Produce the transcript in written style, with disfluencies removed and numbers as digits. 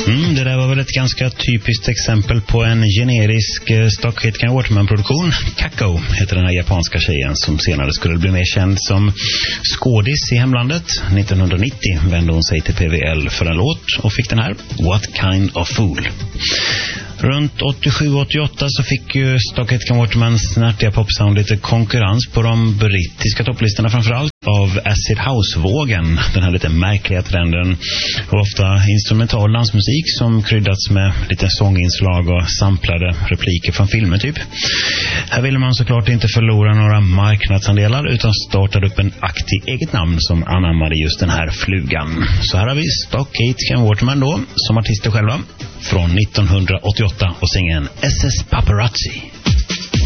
Det där var väl ett ganska typiskt exempel på en generisk Stock Aitken Waterman-produktion. Kakao heter den här japanska tjejen som senare skulle bli mer känd som skådis i hemlandet. 1990 vände hon sig till PVL för en låt och fick den här, What Kind of Fool. Runt 87-88 så fick ju Stock Aitken Watermans snärtiga popsound lite konkurrens på de brittiska topplistorna framförallt av Acid House-vågen. Den här lite märkliga trenden och ofta instrumental dansmusik som kryddats med lite sånginslag och samplade repliker från filmer typ. Här ville man såklart inte förlora några marknadsandelar utan startade upp en aktiv eget namn som anammade just den här flugan. Så här har vi Stock Aitken Waterman då, som artister själva, från 1988 och singen SS Paparazzi.